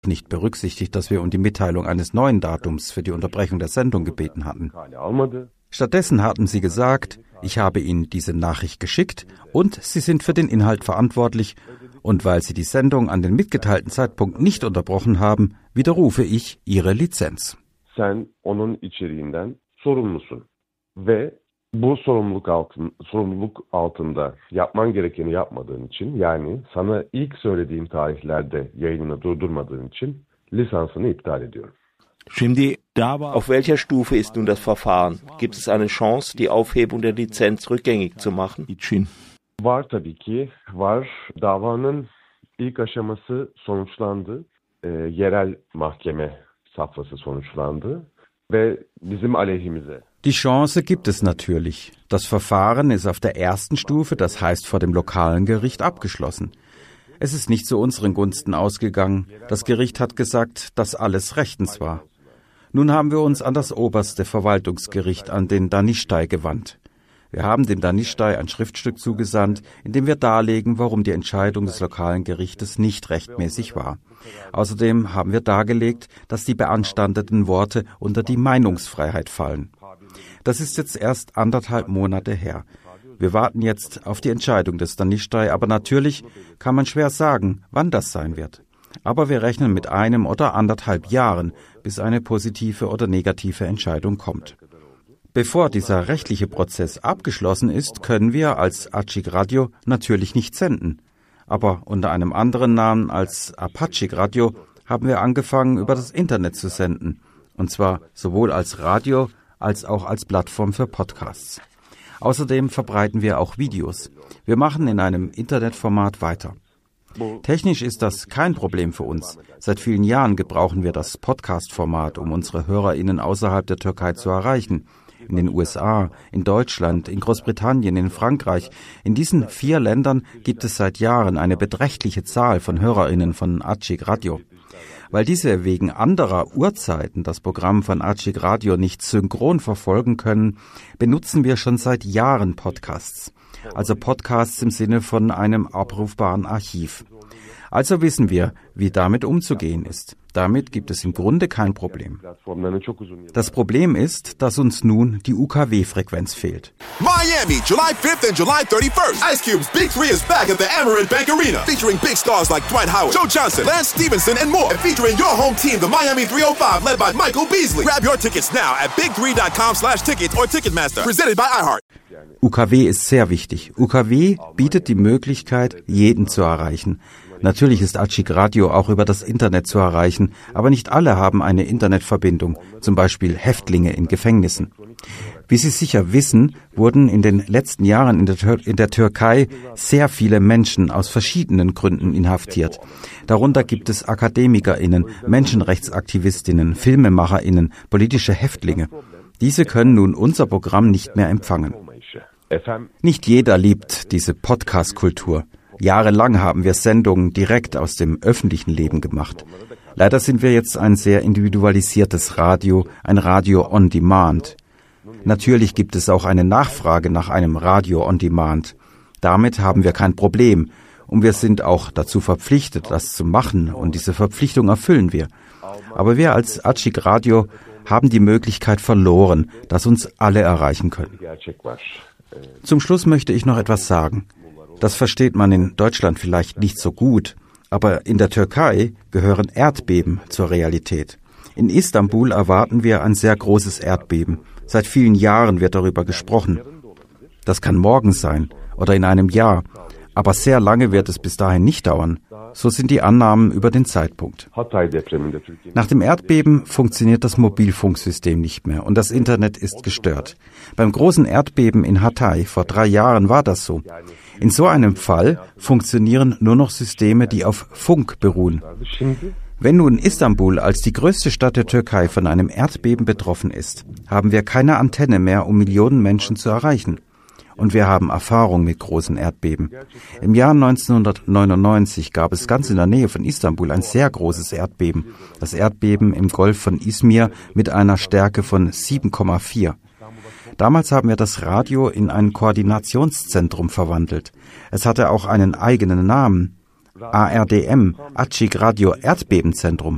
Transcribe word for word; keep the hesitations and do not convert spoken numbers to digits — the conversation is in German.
nicht berücksichtigt, dass wir um die Mitteilung eines neuen Datums für die Unterbrechung der Sendung gebeten hatten. Stattdessen hatten sie gesagt, ich habe Ihnen diese Nachricht geschickt und Sie sind für den Inhalt verantwortlich und weil Sie die Sendung an den mitgeteilten Zeitpunkt nicht unterbrochen haben, widerrufe ich Ihre Lizenz. Sen onun içeriğinden sorumlusun ve bu sorumluluk altın, sorumluluk altında yapman gerekeni yapmadığın için, yani sana ilk söylediğim tarihlerde yayınını durdurmadığın için lisansını iptal ediyorum. Auf welcher Stufe ist nun das Verfahren? Gibt es eine Chance, die Aufhebung der Lizenz rückgängig zu machen? Var tabii ki, var. Davanın ilk aşaması sonuçlandı. E, yerel mahkeme safhası sonuçlandı ve bizim aleyhimize. Die Chance gibt es natürlich. Das Verfahren ist auf der ersten Stufe, das heißt vor dem lokalen Gericht, abgeschlossen. Es ist nicht zu unseren Gunsten ausgegangen. Das Gericht hat gesagt, dass alles rechtens war. Nun haben wir uns an das oberste Verwaltungsgericht, an den Danıştay, gewandt. Wir haben dem Danıştay ein Schriftstück zugesandt, in dem wir darlegen, warum die Entscheidung des lokalen Gerichtes nicht rechtmäßig war. Außerdem haben wir dargelegt, dass die beanstandeten Worte unter die Meinungsfreiheit fallen. Das ist jetzt erst anderthalb Monate her. Wir warten jetzt auf die Entscheidung des Danıştay, aber natürlich kann man schwer sagen, wann das sein wird. Aber wir rechnen mit einem oder anderthalb Jahren, bis eine positive oder negative Entscheidung kommt. Bevor dieser rechtliche Prozess abgeschlossen ist, können wir als Açık Radyo natürlich nicht senden. Aber unter einem anderen Namen als Apaçık Radio haben wir angefangen, über das Internet zu senden. Und zwar sowohl als Radio als auch als Plattform für Podcasts. Außerdem verbreiten wir auch Videos. Wir machen in einem Internetformat weiter. Technisch ist das kein Problem für uns. Seit vielen Jahren gebrauchen wir das Podcast-Format, um unsere HörerInnen außerhalb der Türkei zu erreichen. In den U S A, in Deutschland, in Großbritannien, in Frankreich. In diesen vier Ländern gibt es seit Jahren eine beträchtliche Zahl von HörerInnen von Açık Radio. Weil diese wegen anderer Uhrzeiten das Programm von Açık Radio nicht synchron verfolgen können, benutzen wir schon seit Jahren Podcasts. Also Podcasts im Sinne von einem abrufbaren Archiv. Also wissen wir, wie damit umzugehen ist. Damit gibt es im Grunde kein Problem. Das Problem ist, dass uns nun die U K W-Frequenz fehlt. Miami, July fifth and July thirty-first. Ice Cube's Big Three is back at the Amerant Bank Arena, featuring big stars like Dwight Howard, Joe Johnson, Lance Stevenson, and more. And featuring your home team, the Miami three oh five, led by Michael Beasley. Grab your tickets now at big three dot com slash tickets or Ticketmaster. Presented by iHeart. U K W ist sehr wichtig. U K W bietet die Möglichkeit, jeden zu erreichen. Natürlich ist Açık Radio auch über das Internet zu erreichen, aber nicht alle haben eine Internetverbindung, zum Beispiel Häftlinge in Gefängnissen. Wie Sie sicher wissen, wurden in den letzten Jahren in der, Tür- in der Türkei sehr viele Menschen aus verschiedenen Gründen inhaftiert. Darunter gibt es AkademikerInnen, Menschenrechtsaktivistinnen, FilmemacherInnen, politische Häftlinge. Diese können nun unser Programm nicht mehr empfangen. Nicht jeder liebt diese Podcast-Kultur. Jahrelang haben wir Sendungen direkt aus dem öffentlichen Leben gemacht. Leider sind wir jetzt ein sehr individualisiertes Radio, ein Radio on Demand. Natürlich gibt es auch eine Nachfrage nach einem Radio on Demand. Damit haben wir kein Problem. Und wir sind auch dazu verpflichtet, das zu machen. Und diese Verpflichtung erfüllen wir. Aber wir als Açık Radio haben die Möglichkeit verloren, dass uns alle erreichen können. Zum Schluss möchte ich noch etwas sagen. Das versteht man in Deutschland vielleicht nicht so gut, aber in der Türkei gehören Erdbeben zur Realität. In Istanbul erwarten wir ein sehr großes Erdbeben. Seit vielen Jahren wird darüber gesprochen. Das kann morgen sein oder in einem Jahr, aber sehr lange wird es bis dahin nicht dauern. So sind die Annahmen über den Zeitpunkt. Nach dem Erdbeben funktioniert das Mobilfunksystem nicht mehr und das Internet ist gestört. Beim großen Erdbeben in Hatay vor drei Jahren war das so. In so einem Fall funktionieren nur noch Systeme, die auf Funk beruhen. Wenn nun Istanbul als die größte Stadt der Türkei von einem Erdbeben betroffen ist, haben wir keine Antenne mehr, um Millionen Menschen zu erreichen. Und wir haben Erfahrung mit großen Erdbeben. Im Jahr neunzehnhundertneunundneunzig gab es ganz in der Nähe von Istanbul ein sehr großes Erdbeben. Das Erdbeben im Golf von Izmir mit einer Stärke von sieben Komma vier. Damals haben wir das Radio in ein Koordinationszentrum verwandelt. Es hatte auch einen eigenen Namen. A R D M, Açık Radio Erdbebenzentrum.